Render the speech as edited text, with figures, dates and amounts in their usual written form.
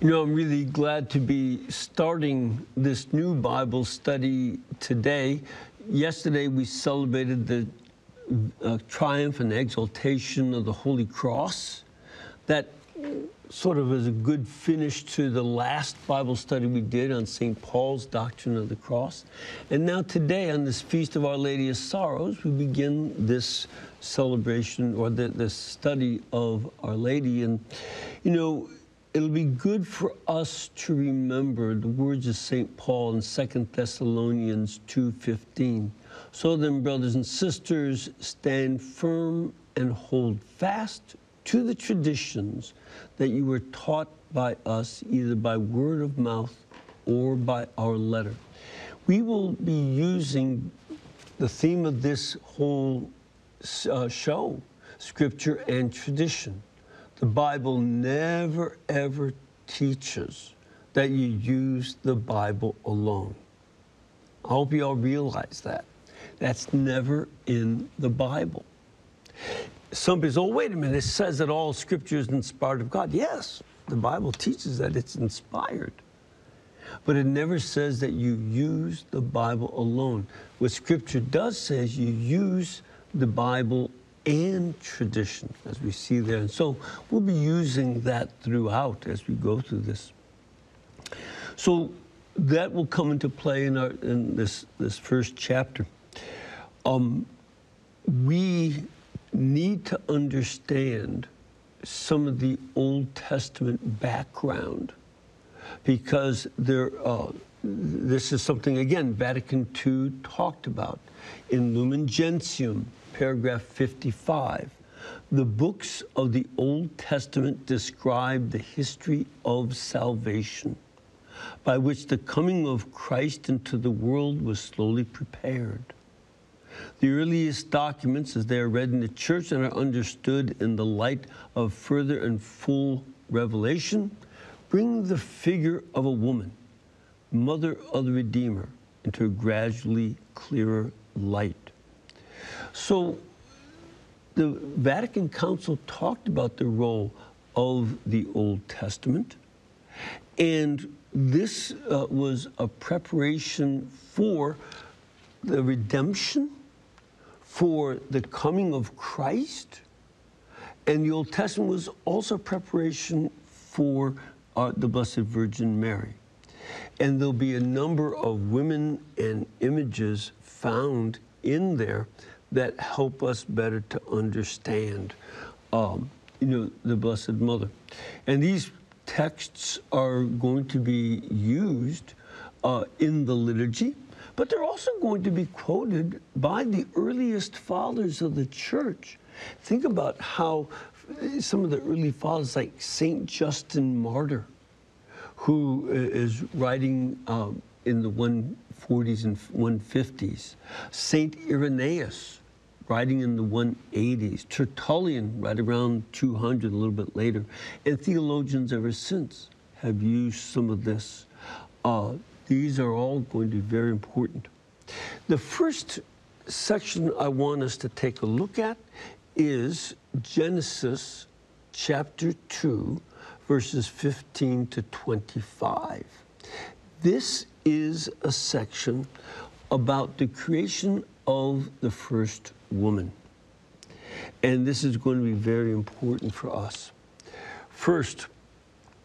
You know, I'm really glad to be starting this new Bible study today. Yesterday, we celebrated the triumph and exaltation of the Holy Cross. That sort of is a good finish to the last Bible study we did on St. Paul's doctrine of the cross. And now today, on this Feast of Our Lady of Sorrows, we begin this celebration or this study of Our Lady. And, you know, it'll be good for us to remember the words of St. Paul in 2 Thessalonians 2:15. So then, brothers and sisters, stand firm and hold fast to the traditions that you were taught by us, either by word of mouth or by our letter. We will be using the theme of this whole show, Scripture and Tradition. The Bible never, ever teaches that you use the Bible alone. I hope you all realize that. That's never in the Bible. Some people say, oh, wait a minute, it says that all Scripture is inspired of God. Yes, the Bible teaches that it's inspired. But it never says that you use the Bible alone. What Scripture does say is you use the Bible and tradition, as we see there. And so we'll be using that throughout as we go through this. So that will come into play in this first chapter. We need to understand some of the Old Testament background, because this is something, again, Vatican II talked about in Lumen Gentium, paragraph 55. The books of the Old Testament describe the history of salvation, by which the coming of Christ into the world was slowly prepared. The earliest documents, as they are read in the church and are understood in the light of further and full revelation, bring the figure of a woman, mother of the Redeemer, into a gradually clearer light. So the Vatican Council talked about the role of the Old Testament, and this was a preparation for the redemption, for the coming of Christ, and the Old Testament was also preparation for the Blessed Virgin Mary. And there'll be a number of women and images found in there that help us better to understand, the Blessed Mother. And these texts are going to be used in the liturgy, but they're also going to be quoted by the earliest fathers of the church. Think about how some of the early fathers, like St. Justin Martyr, who is writing in the 140s and 150s, St. Irenaeus, writing in the 180s, Tertullian, right around 200, a little bit later, and theologians ever since have used some of this. These are all going to be very important. The first section I want us to take a look at is Genesis chapter 2, verses 15 to 25. This is a section about the creation of the first woman. And this is going to be very important for us. First,